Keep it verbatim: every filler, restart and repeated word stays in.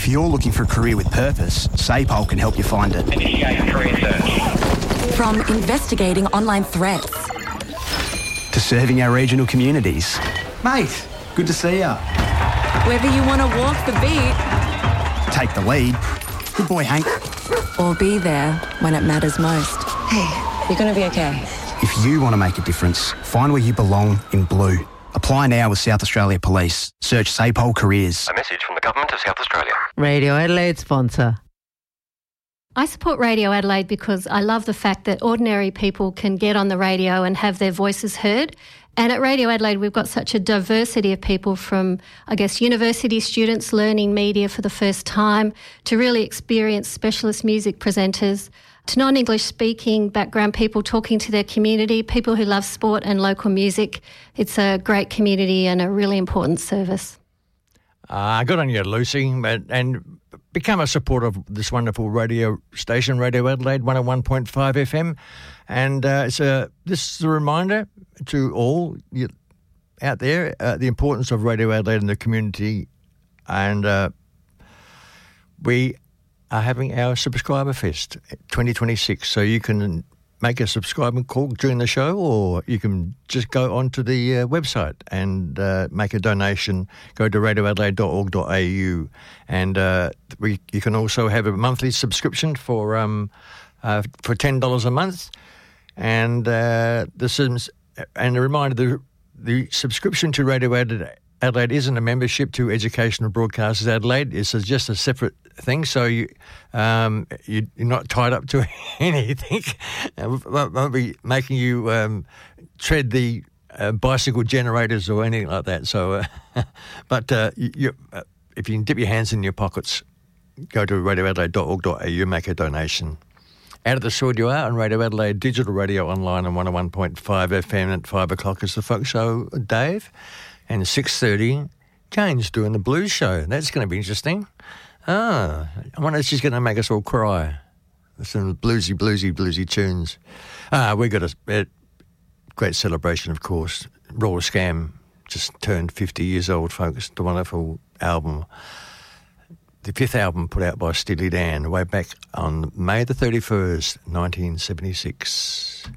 If you're looking for a career with purpose, SAPOL can help you find it. Initiate career search. From investigating online threats to serving our regional communities. Mate, good to see ya. Whether you want to walk the beat, take the lead. Good boy, Hank. Or be there when it matters most. Hey, you're going to be okay. If you want to make a difference, find where you belong in blue. Apply now with South Australia Police. Search SAPOL Careers. A message from the Government of South Australia. Radio Adelaide sponsor. I support Radio Adelaide because I love the fact that ordinary people can get on the radio and have their voices heard. And at Radio Adelaide, we've got such a diversity of people from, I guess, university students learning media for the first time to really experienced specialist music presenters to non-English speaking background people talking to their community, people who love sport and local music. It's a great community and a really important service. Uh, good on you, Lucy, but, and become a supporter of this wonderful radio station, Radio Adelaide one oh one point five F M. And uh, it's a, this is a reminder to all you out there, uh, the importance of Radio Adelaide in the community. And uh, we are having our Subscriber Fest twenty twenty-six, so you can make a subscriber call during the show, or you can just go onto the uh, website and uh, make a donation. Go to radio adelaide dot org dot a u, and uh, we, you can also have a monthly subscription for um, uh, for ten dollars a month. And uh, this is, and a reminder, the the subscription to Radio Adelaide, Adelaide isn't a membership to Educational Broadcasters Adelaide. It's just a separate thing, so you, um, you, you're not tied up to anything. It won't be making you um, tread the uh, bicycle generators or anything like that. So, uh, but uh, you, you, uh, if you can dip your hands in your pockets, go to radio adelaide dot org dot a u, make a donation. Out of the sword you are on Radio Adelaide, digital radio online on one oh one point five F M. At five o'clock is the folk show, Dave. And at six thirty, Jane's doing the blues show. That's going to be interesting. Ah, I wonder if she's going to make us all cry. Some bluesy, bluesy, bluesy tunes. Ah, we got a, a great celebration, of course. Raw Scam just turned fifty years old, folks. The wonderful album. The fifth album put out by Steely Dan way back on May the thirty-first, nineteen seventy-six.